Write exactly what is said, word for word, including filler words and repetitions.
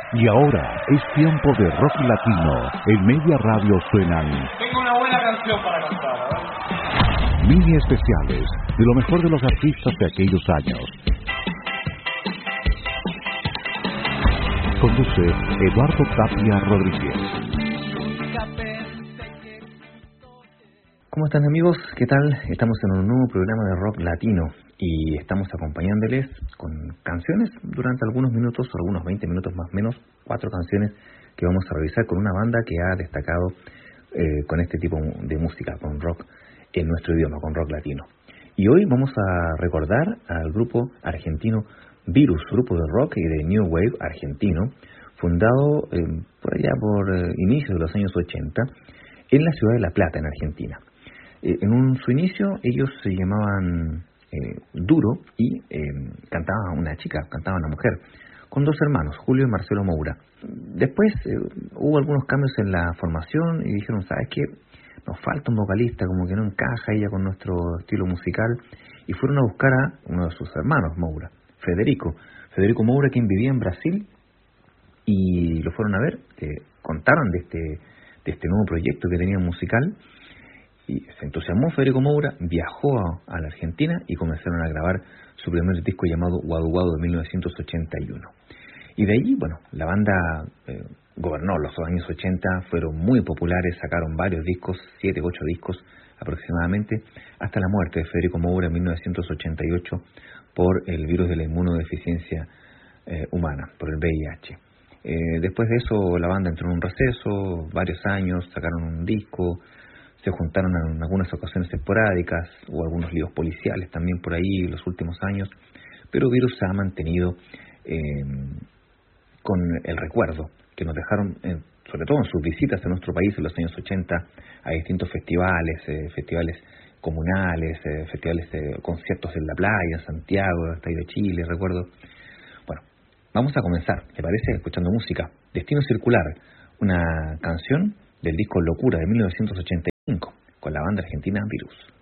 Y ahora es tiempo de rock latino. En Media Radio suenan... Tengo una buena canción para cantar, ¿eh? Mini especiales de lo mejor de los artistas de aquellos años. Conduce Eduardo Tapia Rodríguez. ¿Cómo están, amigos? ¿Qué tal? Estamos en un nuevo programa de rock latino y estamos acompañándoles con canciones durante algunos minutos, algunos veinte minutos más o menos, cuatro canciones que vamos a revisar con una banda que ha destacado eh, con este tipo de música, con rock en nuestro idioma, con rock latino. Y hoy vamos a recordar al grupo argentino Virus, grupo de rock y de New Wave argentino, fundado eh, por allá por eh, inicios de los años ochenta en la ciudad de La Plata, en Argentina. Eh, en un, su inicio ellos se llamaban eh, Duro y eh, cantaba una chica, cantaba una mujer, con dos hermanos, Julio y Marcelo Moura. Después eh, hubo algunos cambios en la formación y dijeron, ¿sabes qué? Nos falta un vocalista, como que no encaja ella con nuestro estilo musical, y fueron a buscar a uno de sus hermanos, Moura, Federico. Federico Moura, quien vivía en Brasil, y lo fueron a ver, eh, contaron de este, de este nuevo proyecto que tenían musical, y se entusiasmó Federico Moura, viajó a, a la Argentina y comenzaron a grabar su primer disco llamado Guadu Guadu de mil novecientos ochenta y uno. Y de allí, bueno, la banda eh, gobernó los años ochenta, fueron muy populares, sacaron varios discos, siete, ocho discos aproximadamente, hasta la muerte de Federico Moura en mil novecientos ochenta y ocho por el virus de la inmunodeficiencia eh, humana, por el V I H. Eh, después de eso la banda entró en un receso, varios años, sacaron un disco, se juntaron en algunas ocasiones esporádicas, hubo algunos líos policiales también por ahí en los últimos años, pero Virus se ha mantenido eh, con el recuerdo que nos dejaron, eh, sobre todo en sus visitas a nuestro país en los años ochenta, a distintos festivales, eh, festivales comunales, eh, festivales, eh, conciertos en la playa, en Santiago, Estadio de Chile, recuerdo. Bueno, vamos a comenzar, ¿te parece? Escuchando música. Destino Circular, una canción del disco Locura de mil novecientos ochenta y cinco, con la banda argentina Virus.